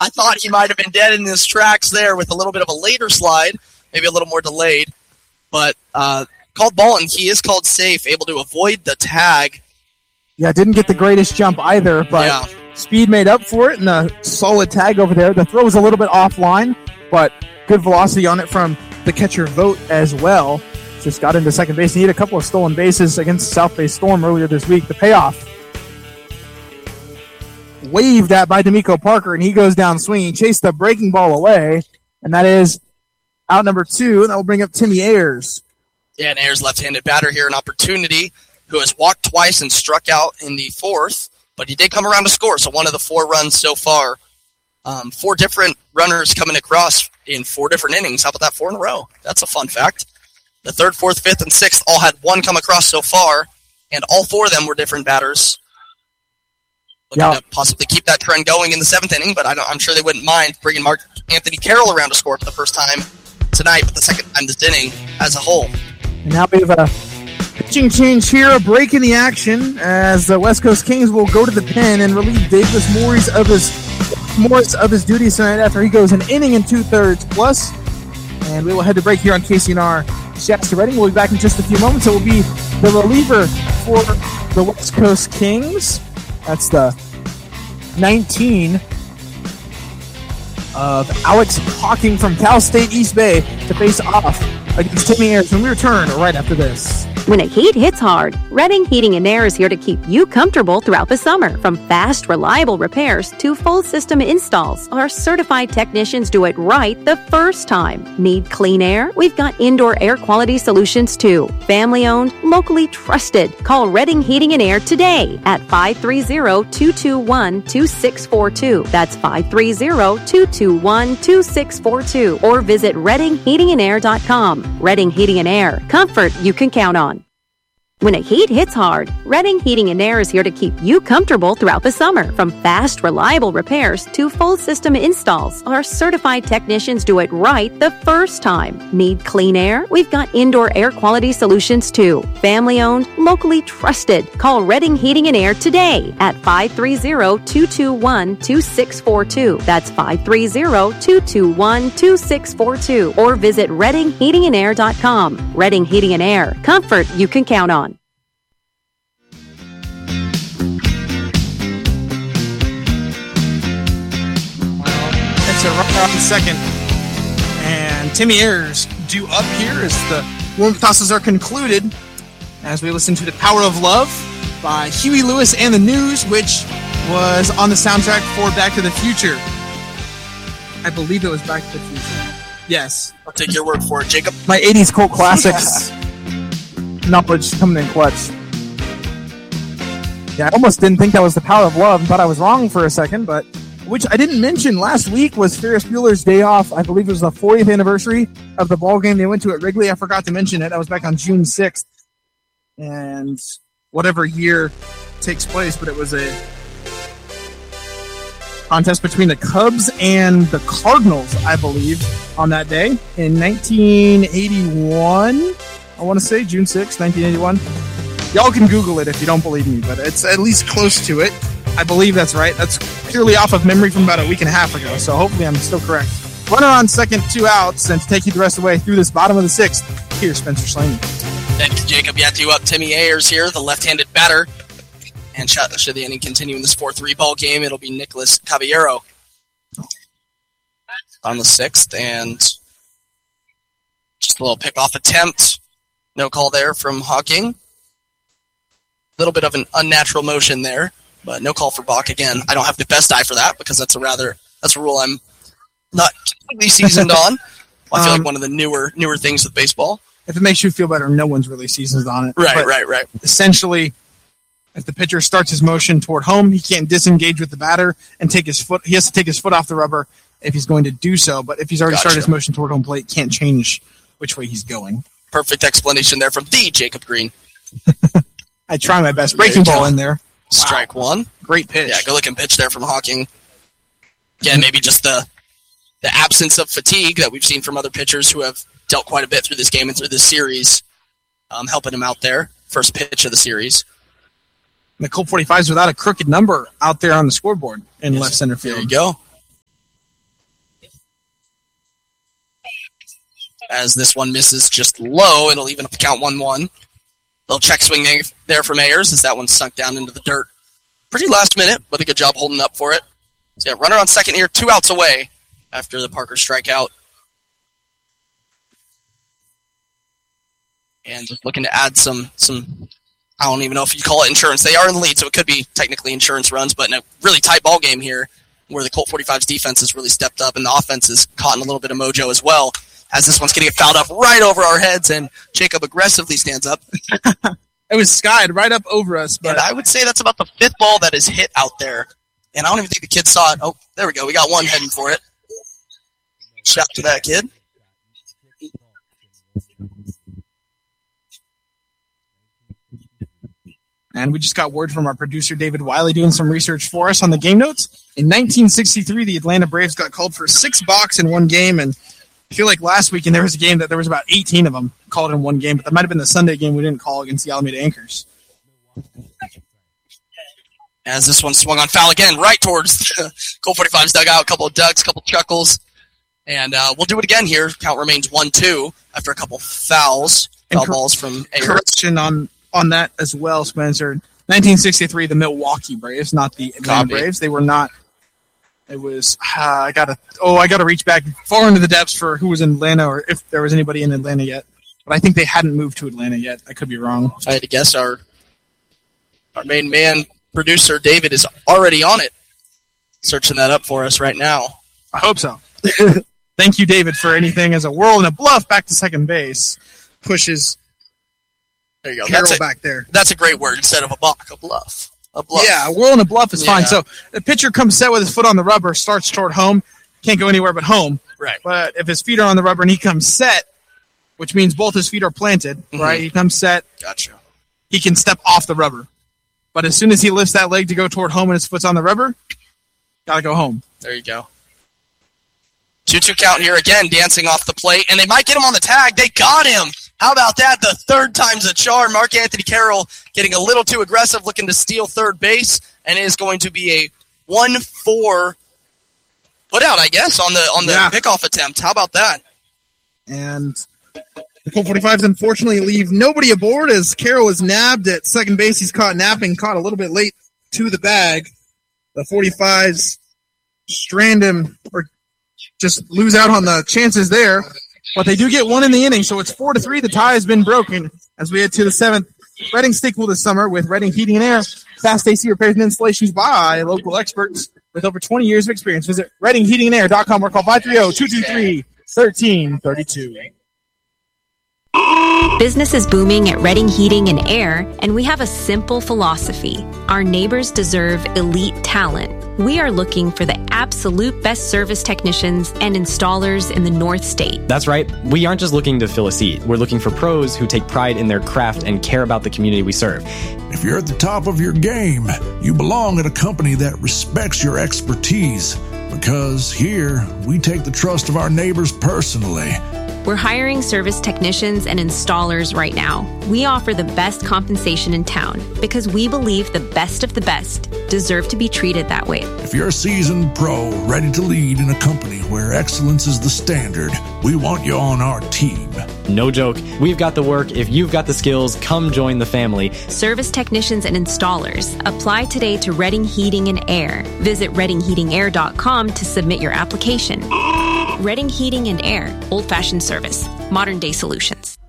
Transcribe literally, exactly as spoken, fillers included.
I thought he might have been dead in his tracks there with a little bit of a later slide, maybe a little more delayed. But uh, called ball, and he is called safe, able to avoid the tag. Yeah, didn't get the greatest jump either, but yeah. Speed made up for it, and a solid tag over there. The throw was a little bit offline, but good velocity on it from the catcher Vogt as well. Just got into second base. He had a couple of stolen bases against the South Bay Storm earlier this week. The payoff waved at by D'Amico Parker, and he goes down swinging. Chased the breaking ball away, and that is out number two, and that will bring up Timmy Ayers. Yeah, and Ayers, left-handed batter here, an opportunity, who has walked twice and struck out in the fourth, but he did come around to score, so one of the four runs so far. Um, four different runners coming across in four different innings. How about that, four in a row? That's a fun fact. The third, fourth, fifth, and sixth all had one come across so far, and all four of them were different batters. Looking yeah. to possibly keep that trend going in the seventh inning, but I don't, I'm sure they wouldn't mind bringing Mark Anthony Carroll around to score for the first time tonight, but the second time this inning as a whole. And now we have a pitching change here, a break in the action, as the West Coast Kings will go to the pen and relieve Davis Morris of his Morris of his duties tonight after he goes an inning and two-thirds plus. And we will head to break here on K C N R Shasta Reading. We'll be back in just a few moments. It will be the reliever for the West Coast Kings. That's the nineteen of Alex Hawking from Cal State East Bay to face off against Timmy Ayers when we return right after this. When a heat hits hard, Reading Heating and Air is here to keep you comfortable throughout the summer. From fast, reliable repairs to full system installs, our certified technicians do it right the first time. Need clean air? We've got indoor air quality solutions too. Family owned, locally trusted. Call Reading Heating and Air today at five three zero, two two one, two six four two. That's five three zero, two two one, two six four two. Or visit reading heating and air dot com. Reading Heating and Air. Comfort you can count on. When a heat hits hard, Reading Heating and Air is here to keep you comfortable throughout the summer. From fast, reliable repairs to full system installs, our certified technicians do it right the first time. Need clean air? We've got indoor air quality solutions too. Family owned, locally trusted. Call Reading Heating and Air today at five three zero, two two one, two six four two. That's five three zero, two two one, two six four two. Or visit reading heating and air dot com. Reading Heating and Air. Comfort you can count on. It's a runner on second, and Timmy Ayers due up here as the warm tosses are concluded as we listen to The Power of Love by Huey Lewis and the News, which was on the soundtrack for Back to the Future. I believe it was Back to the Future. Yes. I'll take your word for it, Jacob. My eighties cult classics knowledge coming in clutch. Yeah, I almost didn't think that was The Power of Love and thought I was wrong for a second, but which I didn't mention last week was Ferris Bueller's Day Off. I believe it was the fortieth anniversary of the ball game they went to at Wrigley. I forgot to mention it. That was back on June sixth. And whatever year takes place, but it was a contest between the Cubs and the Cardinals, I believe, on that day in nineteen eighty-one. I want to say June sixth, nineteen eighty-one. Y'all can Google it if you don't believe me, but it's at least close to it. I believe that's right. That's purely off of memory from about a week and a half ago, so hopefully I'm still correct. Runner on second, two outs, and to take you the rest of the way through this bottom of the sixth, here's Spencer Slaney. Thanks, Jacob. You have to up Timmy Ayers here, the left-handed batter. And should, should the inning continue in this four three ball game, it'll be Nicholas Caballero on the sixth, and just a little pickoff attempt. No call there from Hawking. A little bit of an unnatural motion there. But no call for Bach again. I don't have the best eye for that because that's a rather that's a rule I'm not completely seasoned on. Well, I feel um, like one of the newer newer things with baseball. If it makes you feel better, no one's really seasoned on it. Right, but right, right. Essentially, if the pitcher starts his motion toward home, he can't disengage with the batter and take his foot. He has to take his foot off the rubber if he's going to do so. But if he's already gotcha. started his motion toward home plate, can't change which way he's going. Perfect explanation there from the Jacob Green. I try my best. Breaking ball in there. Strike wow. one. Great pitch. Yeah, good-looking pitch there from Hawking. Again, maybe just the the absence of fatigue that we've seen from other pitchers who have dealt quite a bit through this game and through this series, um, helping him out there. First pitch of the series. The Colt forty-five is without a crooked number out there on the scoreboard in yes. left center field. There you go. As this one misses just low, it'll even up the count one one. Little check swing there from Ayers as that one sunk down into the dirt. Pretty last minute, but a good job holding up for it. So yeah, runner on second here, two outs away after the Parker strikeout. And just looking to add some, some, I don't even know if you call it insurance. They are in the lead, so it could be technically insurance runs, but in a really tight ball game here where the Colt forty-five's defense has really stepped up and the offense is caught in a little bit of mojo as well, as this one's going to get fouled up right over our heads, and Jacob aggressively stands up. It was skied right up over us. But and I would say that's about the fifth ball that is hit out there. And I don't even think the kid saw it. Oh, there we go. We got one heading for it. Shout to that kid. And we just got word from our producer, David Wiley, doing some research for us on the game notes. In nineteen sixty-three, the Atlanta Braves got called for six balks in one game, and I feel like last weekend there was a game that there was about eighteen of them called in one game, but that might have been the Sunday game we didn't call against the Alameda Anchors. As this one swung on foul again, right towards the Colt forty-five's dugout, a couple of ducks, a couple of chuckles. And uh, we'll do it again here. Count remains one two after a couple fouls. Foul cor- balls from Ayers. Correction on, on that as well, Spencer. nineteen sixty-three, the Milwaukee Braves, not the Atlanta Copy. Braves. They were not. It was, uh, I gotta, oh, I gotta reach back far into the depths for who was in Atlanta or if there was anybody in Atlanta yet. But I think they hadn't moved to Atlanta yet. I could be wrong. If I had to guess, our our main man, producer David, is already on it, searching that up for us right now. I hope so. Thank you, David, for anything as a whirl and a bluff back to second base. Pushes There you go. Carroll That's a, back there. that's a great word instead of a buck, a bluff. A bluff. Yeah, a whirl and a bluff is Yeah. fine. So the pitcher comes set with his foot on the rubber, starts toward home, can't go anywhere but home. Right. But if his feet are on the rubber and he comes set, which means both his feet are planted, Mm-hmm. right? He comes set, Gotcha. he can step off the rubber. But as soon as he lifts that leg to go toward home and his foot's on the rubber, gotta go home. There you go. two two count here again, dancing off the plate, and they might get him on the tag. They got him. How about that? The third time's a charm. Mark Anthony Carroll getting a little too aggressive, looking to steal third base, and it is going to be a one four put out, I guess, on the on the Yeah. pickoff attempt. How about that? And the Colt forty-fives unfortunately leave nobody aboard as Carroll is nabbed at second base. He's caught napping, caught a little bit late to the bag. The forty-fives strand him or just lose out on the chances there. But they do get one in the inning, so it's four to three. The tie has been broken as we head to the seventh. Reading Stickpool this summer with Reading Heating and Air. Fast A C repairs and installations by local experts with over twenty years of experience. Visit reading heating and air dot com or call five three zero, two two three, one three three two. Business is booming at Reading Heating and Air, and we have a simple philosophy. Our neighbors deserve elite talent. We are looking for the absolute best service technicians and installers in the North State. That's right. We aren't just looking to fill a seat. We're looking for pros who take pride in their craft and care about the community we serve. If you're at the top of your game, you belong at a company that respects your expertise. Because here, we take the trust of our neighbors personally. We're hiring service technicians and installers right now. We offer the best compensation in town because we believe the best of the best deserve to be treated that way. If you're a seasoned pro ready to lead in a company where excellence is the standard, we want you on our team. No joke. We've got the work. If you've got the skills, come join the family. Service technicians and installers. Apply today to Reading Heating and Air. Visit reading heating air dot com to submit your application. Reading Heating and Air. Old-fashioned service. Modern-day solutions.